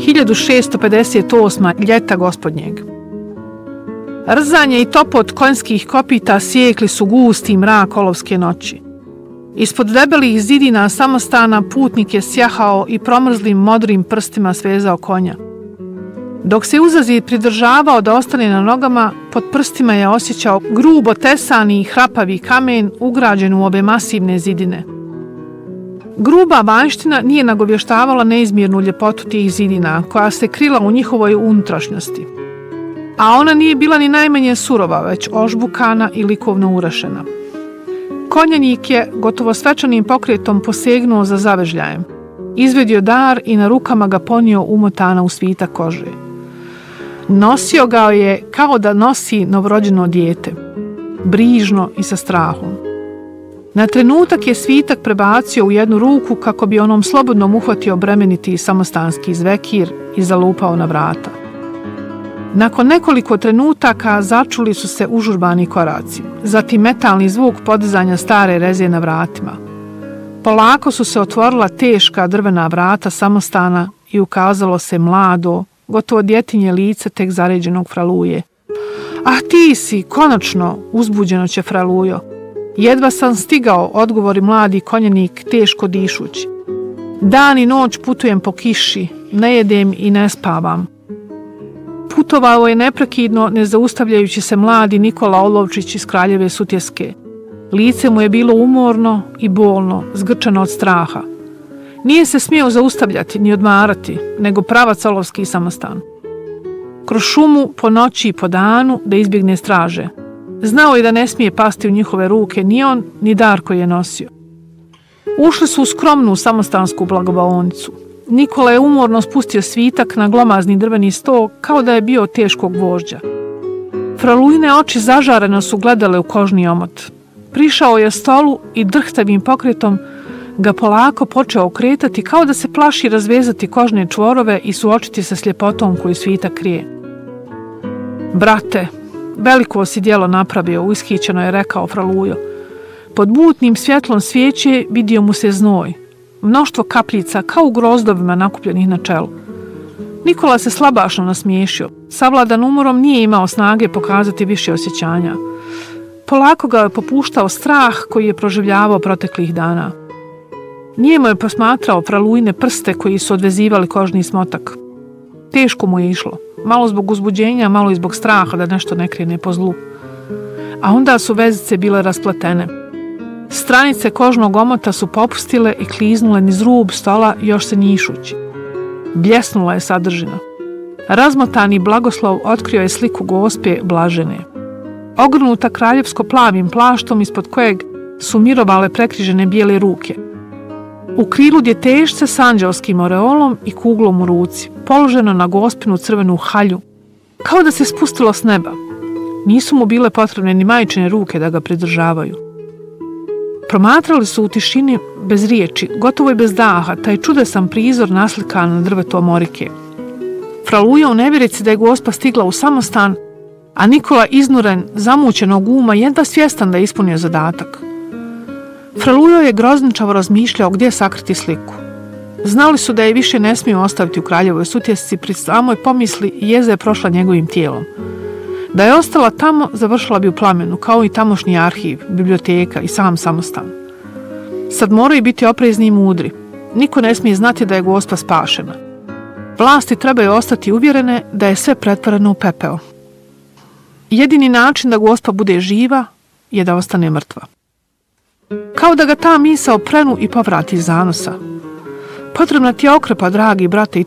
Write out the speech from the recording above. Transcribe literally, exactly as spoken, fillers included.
hiljadu šessto pedeset osme. ljeta gospodnjeg. Rzanje i topot konjskih kopita sjekli su gusti mrak olovske noći. Ispod debelih zidina samostana putnik je sjahao i promrzlim modrim prstima svezao konja. Dok se uzazid pridržavao da ostane na nogama, pod prstima je osjećao grubo tesani i hrapavi kamen ugrađen u obe masivne zidine. Gruba vanjština nije nagovještavala neizmjernu ljepotu tih zidina, koja se krila u njihovoj unutrašnjosti. A ona nije bila ni najmanje surova, već ožbukana i likovno urašena. Konjanik je gotovo svečanim pokretom posegnuo za zavežljajem. Izvedio dar i na rukama ga ponio umotana u svitak kože. Nosio ga je kao da nosi novorođeno dijete, brižno i sa strahom. Na trenutak je svitak prebacio u jednu ruku kako bi onom slobodnom uhvatio bremeniti samostanski zvekir i zalupao na vrata. Nakon nekoliko trenutaka začuli su se užurbani koraci, zatim metalni zvuk podizanja stare reze na vratima. Polako su se otvorila teška drvena vrata samostana i ukazalo se mlado, gotovo djetinje lice tek zaređenog fraluje. "Ah, ti si, konačno," uzbuđeno će fralujo. "Jedva sam stigao," odgovori mladi konjanik teško dišući. "Dan i noć putujem po kiši, ne jedem i ne spavam." Putovao je neprekidno, ne zaustavljajući se mladi Nikola Olovčić iz Kraljeve Sutjeske. Lice mu je bilo umorno i bolno, zgrčano od straha. Nije se smio zaustavljati ni odmarati, nego pravac olovski samostan. Kroz šumu, po noći i po danu, da izbjegne straže. Znao je da ne smije pasti u njihove ruke ni on, ni dar koji je nosio. Ušli su u skromnu samostansku blagovaonicu. Nikola je umorno spustio svitak na glomazni drveni sto kao da je bio teškog vožđa. Fralujine oči zažareno su gledale u kožni omot. Prišao je stolu i drhtavim pokretom ga polako počeo okretati kao da se plaši razvezati kožne čvorove i suočiti sa sljepotom koju svitak krije. "Brate, veliko si djelo napravio," ushićeno je rekao fralujo. Pod mutnim svjetlom svijeće vidio mu se znoj. Mnoštvo kapljica kao u grozdovima nakupljenih na čelu. Nikola se slabašno nasmiješio. Savladan umorom nije imao snage pokazati više osjećanja. Polako ga je popuštao strah koji je proživljavao proteklih dana. Nijemo je posmatrao fralujine prste koji su odvezivali kožni smotak. Teško mu je išlo. Malo zbog uzbuđenja, malo i zbog straha da nešto ne krene po zlu. A onda su vezice bile raspletene. Stranice kožnog omota su popustile i kliznule niz rub stola još se njišući. Bljesnula je sadržina. Razmotani blagoslov otkrio je sliku gospe blažene. Ogrnuta kraljevsko plavim plaštom ispod kojeg su mirovale prekrižene bijele ruke. U krilu djetešce s anđelskim oreolom i kuglom u ruci, položeno na gospinu crvenu halju, kao da se spustilo s neba. Nisu mu bile potrebne ni majčine ruke da ga pridržavaju. Promatrali su u tišini bez riječi, gotovo i bez daha, taj čudesan prizor naslikan na drvetu omorike. Fraluja u nevjerici da je gospa stigla u samostan, a Nikola iznuren, zamućenog uma, jedva svjestan da je ispunio zadatak. Fralujo je grozničavo razmišljao gdje sakriti sliku. Znali su da je više ne smiju ostaviti u Kraljevoj Sutjesci, pri samoj pomisli jeza je prošla njegovim tijelom. Da je ostala tamo, završila bi u plamenu, kao i tamošnji arhiv, biblioteka i sam samostan. Sad moraju biti oprezni i mudri. Niko ne smije znati da je gospa spašena. Vlasti trebaju ostati uvjerene da je sve pretvoreno u pepeo. Jedini način da gospa bude živa je da ostane mrtva. Kao da ga ta misao prenu i povrati iz zanosa. Potrebna ti je okrepa, dragi brate, i